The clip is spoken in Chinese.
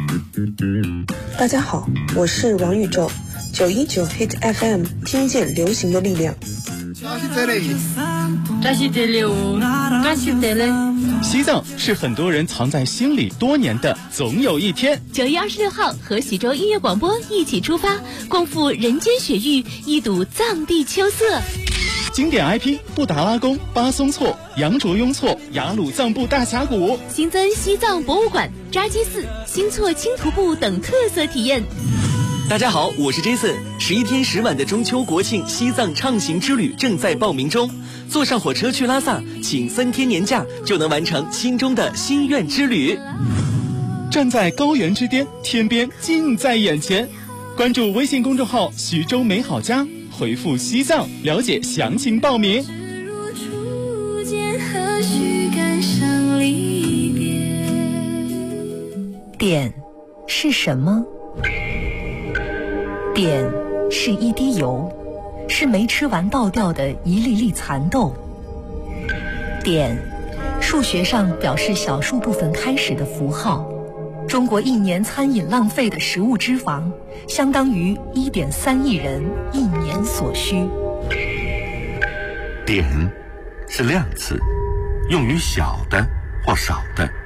大家好，我是王宇宙，919 Hit FM， 听见流行的力量。 西藏是很多人藏在心里多年的总有一天。 9月26号和徐州音乐广播一起出发，共赴人间雪域，一睹藏地秋色。 经典 IP 布达拉宫、巴松措、羊卓雍措、雅鲁藏布大峡谷， 新增西藏博物馆、扎基寺、新措轻徒步等特色体验。 大家好，我是 Jason。11天10晚的中秋国庆西藏畅行之旅正在报名中，坐上火车去拉萨，请3天年假就能完成心中的心愿之旅。 站在高原之巅，天边近在眼前。关注微信公众号徐州美好家，回复西藏了解详情报名。 碘是什么？碘是一滴油，是没吃完倒掉的一粒粒蚕豆。碘，数学上表示小数部分开始的符号。中国1年餐饮浪费的食物脂肪，相当于1.3亿人1年所需。 碘是量词，用于小的或少的。